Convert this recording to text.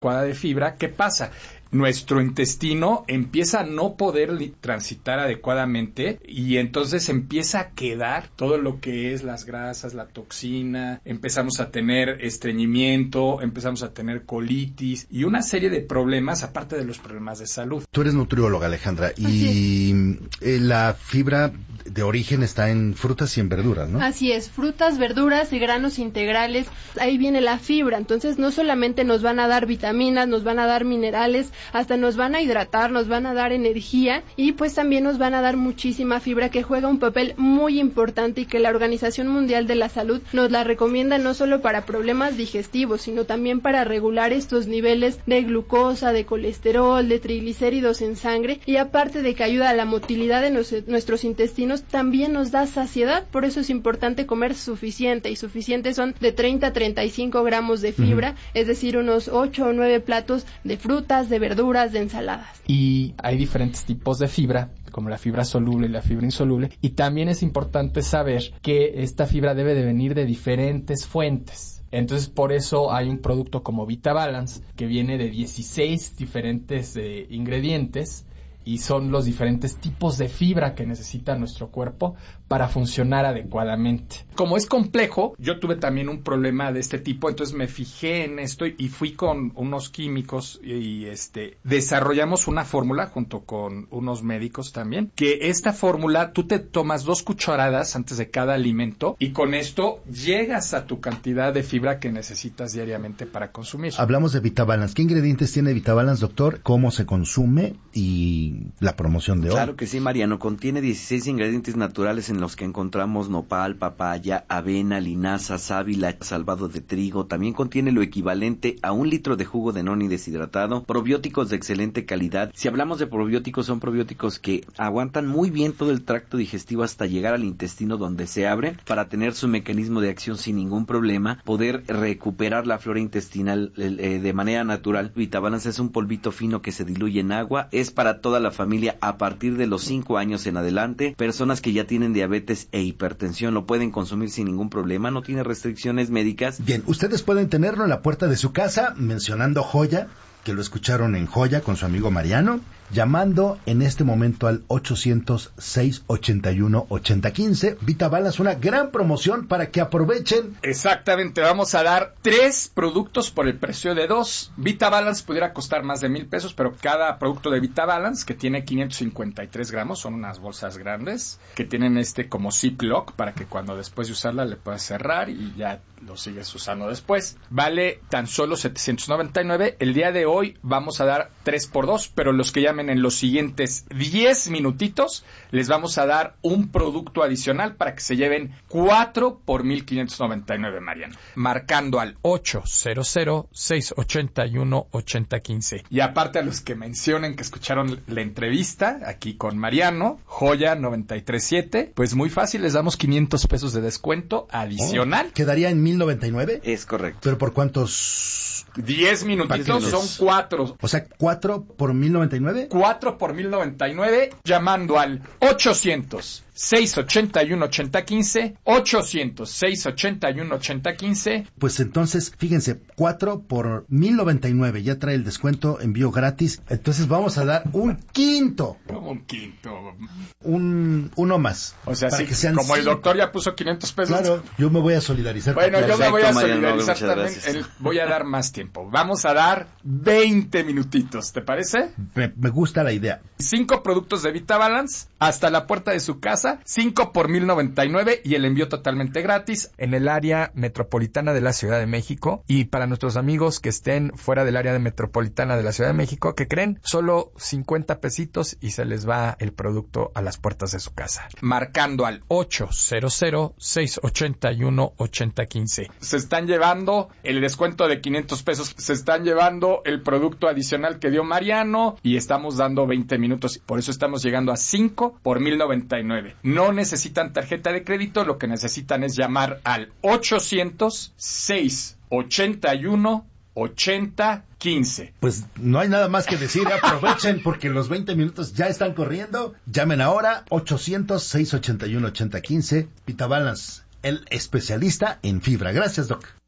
adecuada de fibra, ¿qué pasa? Nuestro intestino empieza a no poder transitar adecuadamente y entonces empieza a quedar todo lo que es las grasas, la toxina, empezamos a tener estreñimiento, empezamos a tener colitis y una serie de problemas aparte de los problemas de salud. Tú eres nutrióloga, Alejandra, y la fibra de origen está en frutas y en verduras, ¿no? Así es, frutas, verduras y granos integrales, ahí viene la fibra, entonces no solamente nos van a dar vitaminas, nos van a dar minerales, hasta nos van a hidratar, nos van a dar energía y pues también nos van a dar muchísima fibra que juega un papel muy importante y que la Organización Mundial de la Salud nos la recomienda no solo para problemas digestivos, sino también para regular estos niveles de glucosa, de colesterol, de triglicéridos en sangre y aparte de que ayuda a la motilidad de nuestros intestinos, también nos da saciedad, por eso es importante comer suficiente y suficiente son de 30 a 35 gramos de fibra, es decir, unos 8 o 9 platos de frutas, de verduras, de ensaladas. Y hay diferentes tipos de fibra, como la fibra soluble y la fibra insoluble, y también es importante saber que esta fibra debe de venir de diferentes fuentes. Entonces, por eso hay un producto como VitaBalance, que viene de 16 diferentes ingredientes, y son los diferentes tipos de fibra que necesita nuestro cuerpo para funcionar adecuadamente. Como es complejo, yo tuve también un problema de este tipo, entonces me fijé en esto y fui con unos químicos y desarrollamos una fórmula junto con unos médicos también, que esta fórmula tú te tomas 2 cucharadas antes de cada alimento y con esto llegas a tu cantidad de fibra que necesitas diariamente para consumir. Hablamos de VitaBalance. ¿Qué ingredientes tiene VitaBalance, doctor? ¿Cómo se consume? Y la promoción de hoy. Claro que sí, Mariano. Contiene 16 ingredientes naturales en los que encontramos nopal, papaya, avena, linaza, sábila, salvado de trigo. También contiene lo equivalente a 1 litro de jugo de noni deshidratado, probióticos de excelente calidad. Si hablamos de probióticos, son probióticos que aguantan muy bien todo el tracto digestivo hasta llegar al intestino donde se abre para tener su mecanismo de acción sin ningún problema, poder recuperar la flora intestinal de manera natural. VitaBalance es un polvito fino que se diluye en agua, es para toda la familia a partir de los 5 años en adelante. Personas que ya tienen diabetes e hipertensión lo pueden consumir sin ningún problema, no tiene restricciones médicas. Bien, ustedes pueden tenerlo en la puerta de su casa mencionando Joya, que lo escucharon en Joya con su amigo Mariano, llamando en este momento al 800-681-8015. VitaBalance, una gran promoción para que aprovechen. Exactamente, vamos a dar 3 productos por el precio de 2. VitaBalance pudiera costar más de $1,000, pero cada producto de VitaBalance, que tiene 553 gramos, son unas bolsas grandes, que tienen como Ziploc, para que cuando después de usarla le puedas cerrar y ya lo sigues usando después. Vale tan solo $799. El día de hoy vamos a dar 3x2, pero los que llamen en los siguientes 10 minutitos les vamos a dar un producto adicional para que se lleven 4 por $1,599, Mariano. Marcando al 800-681-8015. Y aparte a los que mencionen que escucharon la entrevista aquí con Mariano, Joya 937, pues muy fácil, les damos $500 de descuento adicional. ¿Quedaría en $1,099? Es correcto. ¿Pero por cuántos? 10 minutitos son 4. O sea, 4 por $1,099. 4 por $1,099 llamando al 800-681-8015, 800-681-8015. Pues entonces, fíjense, 4 por $1,099, ya trae el descuento, envío gratis. Entonces vamos a dar un quinto. Como un quinto. Uno más. O sea, sí, como 5. El doctor ya puso $500. Claro, yo me voy a solidarizar. Bueno, yo me voy a Mariano, solidarizar también. Voy a dar más tiempo. Vamos a dar 20 minutitos, ¿te parece? Me gusta la idea. 5 productos de VitaBalance hasta la puerta de su casa, 5 por $1,099 y el envío totalmente gratis. En el área metropolitana de la Ciudad de México, y para nuestros amigos que estén fuera del área metropolitana de la Ciudad de México, ¿qué creen? Solo 50 pesitos y se les va el producto a las puertas de su casa. Marcando al 800-681-8015. Se están llevando el descuento de $500, se están llevando el producto adicional que dio Mariano y estamos dando 20 minutos. Por eso estamos llegando a 5 por $1,099. No necesitan tarjeta de crédito, lo que necesitan es llamar al 800-681-8015. Pues no hay nada más que decir, aprovechen porque los 20 minutos ya están corriendo. Llamen ahora, 800-681-8015. VitaBalance, el especialista en fibra. Gracias, Doc.